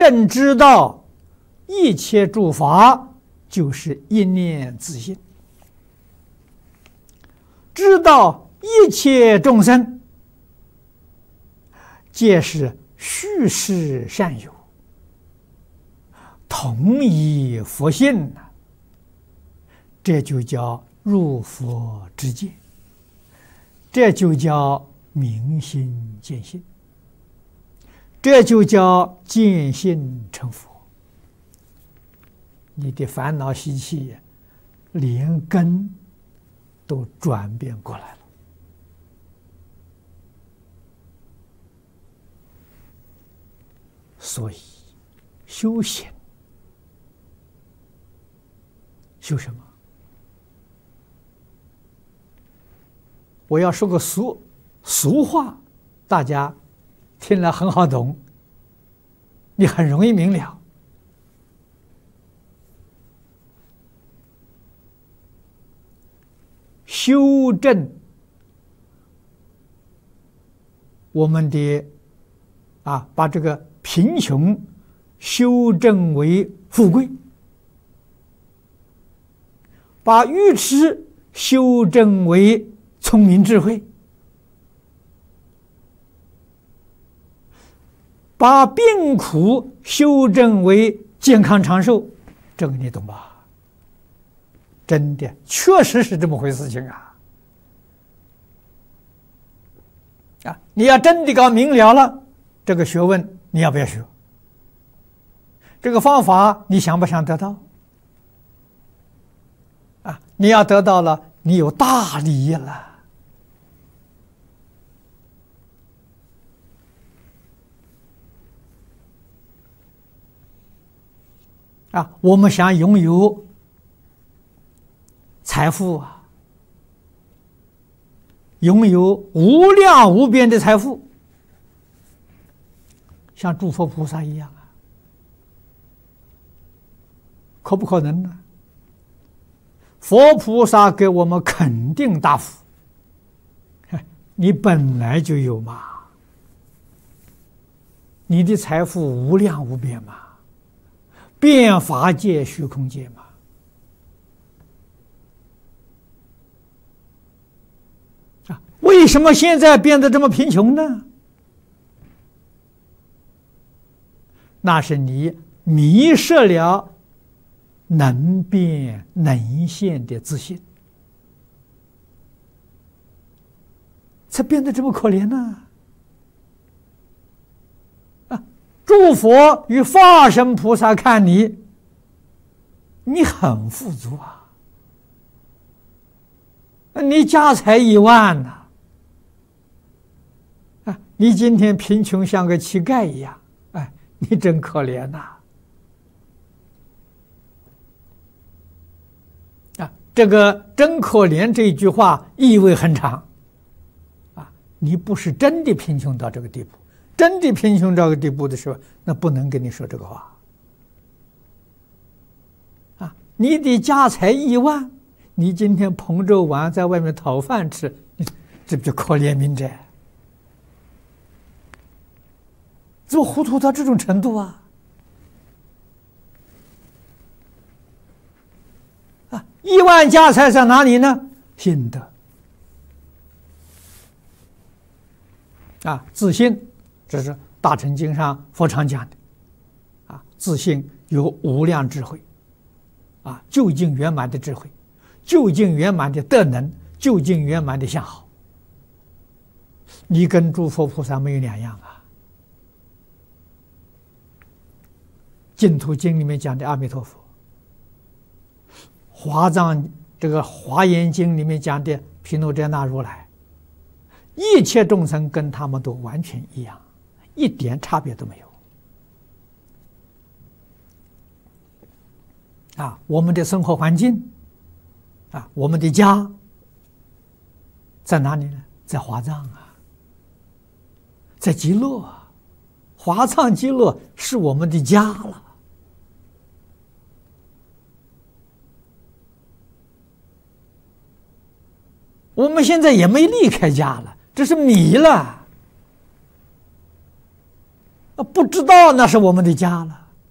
正知道一切诸法就是一念自性，知道一切众生皆是虚实善有，同一佛性，这就叫入佛之见，这就叫明心见性，这就叫见性成佛。你的烦恼习气连根都转变过来了。所以修行修什么？我要说个俗话，大家听了很好懂，你很容易明了。修正我们的把这个贫穷修正为富贵，把愚痴修正为聪明智慧，把病苦修正为健康长寿，这个你懂吧？真的，确实是这么回事情你要真的搞明了了，这个学问你要不要学？这个方法你想不想得到？你要得到了，你有大利益了。我们想拥有财富拥有无量无边的财富，像诸佛菩萨一样可不可能呢？佛菩萨给我们肯定答复，你本来就有嘛，你的财富无量无边嘛，遍法界虚空界嘛。为什么现在变得这么贫穷呢？那是你迷失了能变能现的自信，才变得这么可怜呢。诸佛与化身菩萨看你，你很富足你家财1万呐，你今天贫穷像个乞丐一样，你真可怜呐！这个真可怜这一句话意味很长你不是真的贫穷到这个地步，真的贫穷到这个地步的时候，那不能跟你说这个话你的家财1万，你今天捧着碗在外面讨饭吃，这不就可怜悯者？怎么糊涂到这种程度1万家财在哪里呢？心得自信，这是大乘经上佛常讲的自信有无量智慧究竟圆满的智慧，究竟圆满的德能，究竟圆满的相好，你跟诸佛菩萨没有两样净土经里面讲的阿弥陀佛，华严经里面讲的毗卢遮那如来，一切众生跟他们都完全一样，一点差别都没有我们的生活环境我们的家在哪里呢？在华藏在极乐华藏极乐是我们的家了。我们现在也没离开家了，这是迷了不知道那是我们的家了。